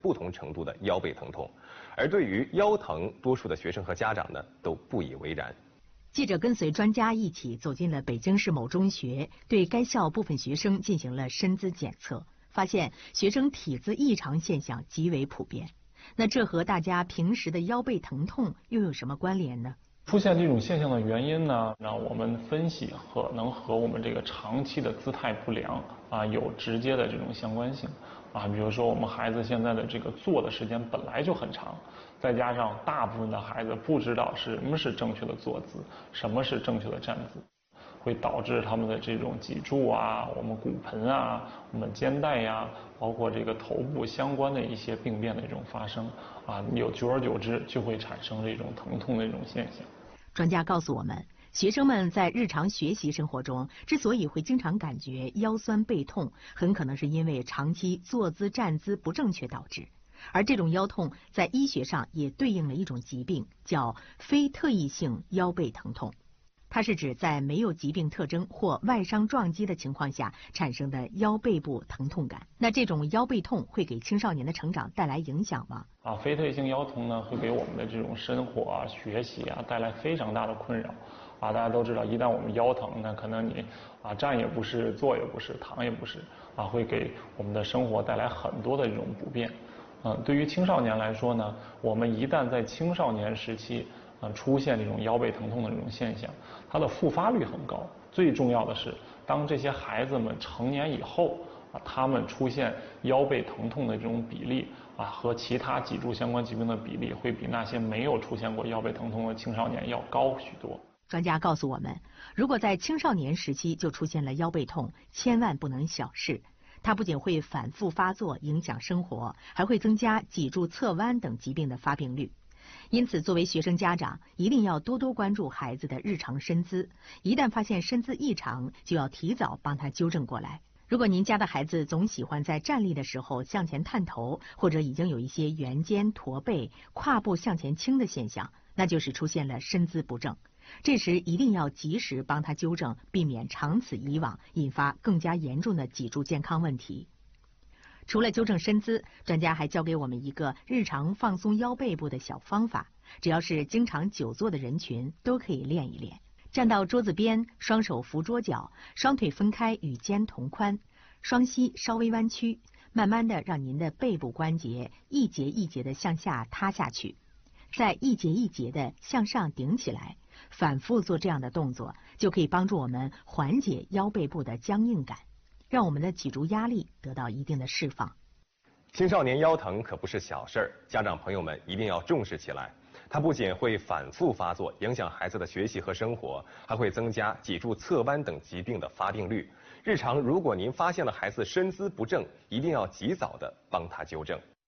不同程度的腰背疼痛，而对于腰疼，多数的学生和家长呢都不以为然。 记者跟随专家一起走进了北京市某中学，对该校部分学生进行了身姿检测，发现学生体姿异常现象极为普遍。那这和大家平时的腰背疼痛又有什么关联呢？ 出现这种现象的原因呢，让我们分析可能和我们这个长期的姿态不良有直接的这种相关性比如说我们孩子现在的这个坐的时间本来就很长，再加上大部分的孩子不知道什么是正确的坐姿，什么是正确的站姿，会导致他们的这种脊柱我们骨盆我们肩带包括这个头部相关的一些病变的这种发生久而久之就会产生这种疼痛的这种现象。 专家告诉我们，学生们在日常学习生活中之所以会经常感觉腰酸背痛，很可能是因为长期坐姿站姿不正确导致。而这种腰痛在医学上也对应了一种疾病，叫非特异性腰背疼痛。它是指在没有疾病特征或外伤撞击的情况下产生的腰背部疼痛感。那这种腰背痛会给青少年的成长带来影响吗？ 非特异性腰痛呢，会给我们的这种生活学习带来非常大的困扰大家都知道，一旦我们腰疼，那可能你站也不是，坐也不是，躺也不是会给我们的生活带来很多的这种不便。对于青少年来说呢，我们一旦在青少年时期出现这种腰背疼痛的这种现象，它的复发率很高。最重要的是，当这些孩子们成年以后他们出现腰背疼痛的这种比例和其他脊柱相关疾病的比例，会比那些没有出现过腰背疼痛的青少年要高许多。 专家告诉我们，如果在青少年时期就出现了腰背痛，千万不能小视。它不仅会反复发作，影响生活，还会增加脊柱侧弯等疾病的发病率。因此，作为学生家长，一定要多多关注孩子的日常身姿，一旦发现身姿异常，就要提早帮他纠正过来。如果您家的孩子总喜欢在站立的时候向前探头，或者已经有一些圆肩、驼背、胯部向前倾的现象，那就是出现了身姿不正。这时一定要及时帮他纠正，避免长此以往引发更加严重的脊柱健康问题。除了纠正身姿，专家还教给我们一个日常放松腰背部的小方法，只要是经常久坐的人群都可以练一练。站到桌子边，双手扶桌角，双腿分开与肩同宽，双膝稍微弯曲，慢慢的让您的背部关节一节一节的向下塌下去，再一节一节的向上顶起来。反复做这样的动作，就可以帮助我们缓解腰背部的僵硬感，让我们的脊柱压力得到一定的释放。 青少年腰疼可不是小事儿，家长朋友们一定要重视起来。它不仅会反复发作，影响孩子的学习和生活，还会增加脊柱侧弯等疾病的发病率。日常如果您发现了孩子身姿不正，一定要及早的帮他纠正。